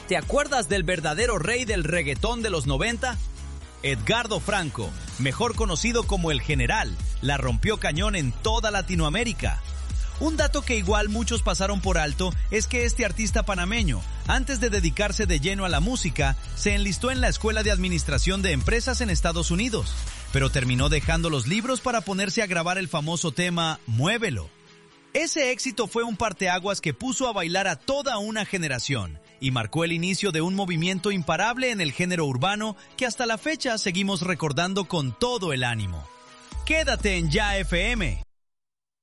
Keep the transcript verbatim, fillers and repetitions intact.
¿Te acuerdas del verdadero rey del reggaetón de los noventa? Edgardo Franco, mejor conocido como El General, la rompió cañón en toda Latinoamérica. Un dato que igual muchos pasaron por alto es que este artista panameño, antes de dedicarse de lleno a la música, se enlistó en la Escuela de Administración de Empresas en Estados Unidos, pero terminó dejando los libros para ponerse a grabar el famoso tema Muévelo. Ese éxito fue un parteaguas que puso a bailar a toda una generación y marcó el inicio de un movimiento imparable en el género urbano que hasta la fecha seguimos recordando con todo el ánimo. Quédate en Ya F M.